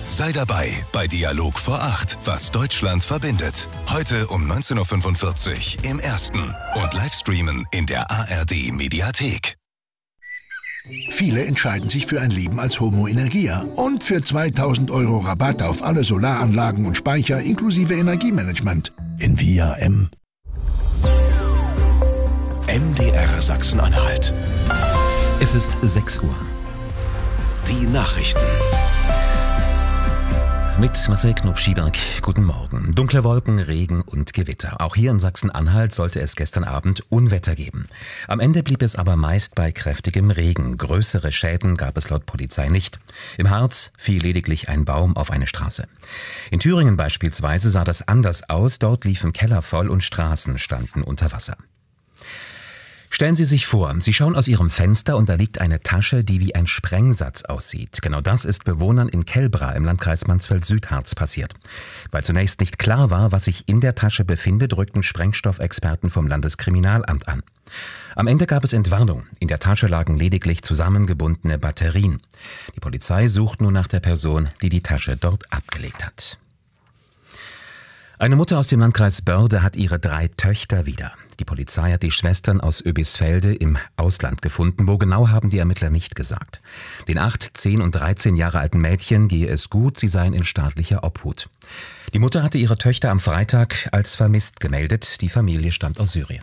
Sei dabei bei Dialog vor 8, was Deutschland verbindet. Heute um 19.45 Uhr im Ersten und Livestreamen in der ARD Mediathek. Viele entscheiden sich für ein Leben als Homo Energia und für 2.000 € Rabatt auf alle Solaranlagen und Speicher inklusive Energiemanagement in Via M. MDR Sachsen-Anhalt. Es ist 6 Uhr. Die Nachrichten. Mit Marcel Knopf-Schieberg, guten Morgen. Dunkle Wolken, Regen und Gewitter. Auch hier in Sachsen-Anhalt sollte es gestern Abend Unwetter geben. Am Ende blieb es aber meist bei kräftigem Regen. Größere Schäden gab es laut Polizei nicht. Im Harz fiel lediglich ein Baum auf eine Straße. In Thüringen beispielsweise sah das anders aus. Dort liefen Keller voll und Straßen standen unter Wasser. Stellen Sie sich vor, Sie schauen aus Ihrem Fenster und da liegt eine Tasche, die wie ein Sprengsatz aussieht. Genau das ist Bewohnern in Kellbra im Landkreis Mansfeld-Südharz passiert. Weil zunächst nicht klar war, was sich in der Tasche befindet, rückten Sprengstoffexperten vom Landeskriminalamt an. Am Ende gab es Entwarnung. In der Tasche lagen lediglich zusammengebundene Batterien. Die Polizei sucht nun nach der Person, die die Tasche dort abgelegt hat. Eine Mutter aus dem Landkreis Börde hat ihre 3 Töchter wieder. Die Polizei hat die Schwestern aus Oebisfelde im Ausland gefunden. Wo genau, haben die Ermittler nicht gesagt. Den 8, 10 und 13 Jahre alten Mädchen gehe es gut, sie seien in staatlicher Obhut. Die Mutter hatte ihre Töchter am Freitag als vermisst gemeldet. Die Familie stammt aus Syrien.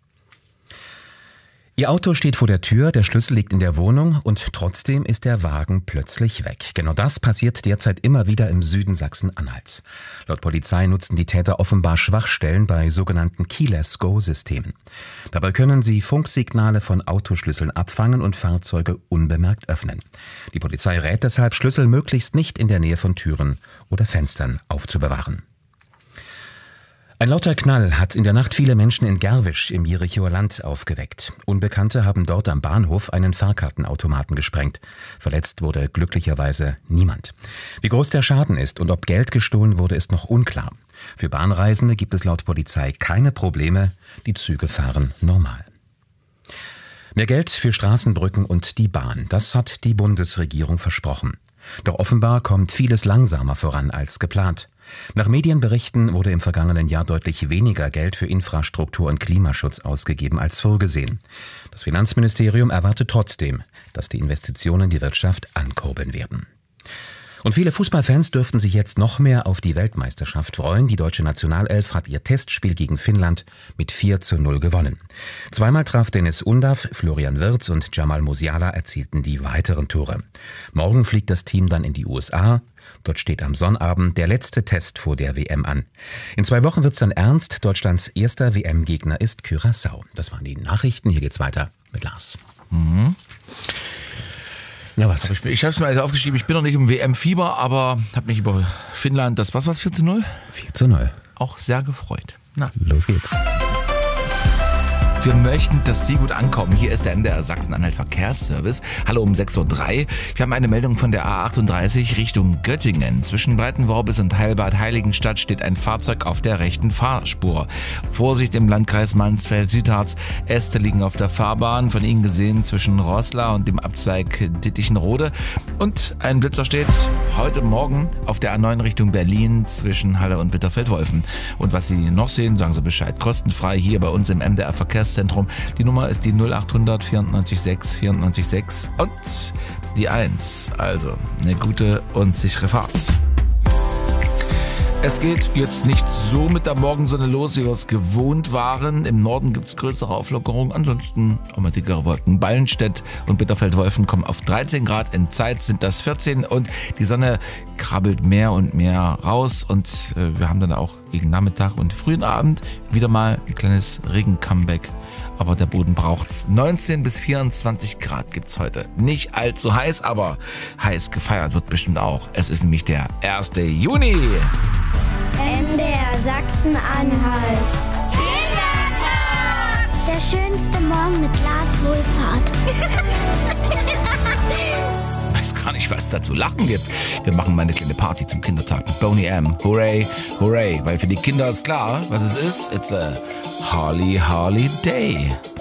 Ihr Auto steht vor der Tür, der Schlüssel liegt in der Wohnung und trotzdem ist der Wagen plötzlich weg. Genau das passiert derzeit immer wieder im Süden Sachsen-Anhalts. Laut Polizei nutzen die Täter offenbar Schwachstellen bei sogenannten Keyless-Go-Systemen. Dabei können sie Funksignale von Autoschlüsseln abfangen und Fahrzeuge unbemerkt öffnen. Die Polizei rät deshalb, Schlüssel möglichst nicht in der Nähe von Türen oder Fenstern aufzubewahren. Ein lauter Knall hat in der Nacht viele Menschen in Gerwisch im Jerichower Land aufgeweckt. Unbekannte haben dort am Bahnhof einen Fahrkartenautomaten gesprengt. Verletzt wurde glücklicherweise niemand. Wie groß der Schaden ist und ob Geld gestohlen wurde, ist noch unklar. Für Bahnreisende gibt es laut Polizei keine Probleme. Die Züge fahren normal. Mehr Geld für Straßenbrücken und die Bahn, das hat die Bundesregierung versprochen. Doch offenbar kommt vieles langsamer voran als geplant. Nach Medienberichten wurde im vergangenen Jahr deutlich weniger Geld für Infrastruktur und Klimaschutz ausgegeben als vorgesehen. Das Finanzministerium erwartet trotzdem, dass die Investitionen die Wirtschaft ankurbeln werden. Und viele Fußballfans dürften sich jetzt noch mehr auf die Weltmeisterschaft freuen. Die deutsche Nationalelf hat ihr Testspiel gegen Finnland mit 4:0 gewonnen. Zweimal traf Dennis Undav, Florian Wirtz und Jamal Musiala erzielten die weiteren Tore. Morgen fliegt das Team dann in die USA. Dort steht am Sonnabend der letzte Test vor der WM an. In 2 Wochen wird's dann ernst. Deutschlands erster WM-Gegner ist Curaçao. Das waren die Nachrichten. Hier geht's weiter mit Lars. Ja, was? Ich habe es mir also aufgeschrieben, ich bin noch nicht im WM-Fieber, aber habe mich über Finnland, das was 4:0? 4:0. Auch sehr gefreut. Na, los geht's. Wir möchten, dass Sie gut ankommen. Hier ist der MDR Sachsen-Anhalt Verkehrsservice. Hallo um 6:03 Uhr. Wir haben eine Meldung von der A38 Richtung Göttingen. Zwischen Breitenworbis und Heilbad-Heiligenstadt steht ein Fahrzeug auf der rechten Fahrspur. Vorsicht im Landkreis Mansfeld-Südharz. Äste liegen auf der Fahrbahn, von Ihnen gesehen zwischen Roßla und dem Abzweig Dittichenrode. Und ein Blitzer steht heute Morgen auf der A9 Richtung Berlin zwischen Halle und Bitterfeld-Wolfen. Und was Sie noch sehen, sagen Sie Bescheid. Kostenfrei hier bei uns im MDR Verkehrszentrum. Die Nummer ist die 0800 94 6 94 6 und die 1. Also eine gute und sichere Fahrt. Es geht jetzt nicht so mit der Morgensonne los, wie wir es gewohnt waren. Im Norden gibt es größere Auflockerungen, ansonsten auch mal dickere Wolken. Ballenstedt und Bitterfeld-Wolfen kommen auf 13 Grad, in Zeit sind das 14 und die Sonne krabbelt mehr und mehr raus und wir haben dann auch gegen Nachmittag und frühen Abend wieder mal ein kleines Regen-Comeback. Aber der Boden braucht's. 19 bis 24 Grad gibt's heute. Nicht allzu heiß, aber heiß gefeiert wird bestimmt auch. Es ist nämlich der 1. Juni. MDR Sachsen-Anhalt. Kindertag! Der schönste Morgen mit Lars Wohlfahrt. Ich weiß gar nicht, was da zu lachen gibt. Wir machen mal eine kleine Party zum Kindertag mit Boney M. Hooray, hooray. Weil für die Kinder ist klar, was es ist. It's a Holly Day.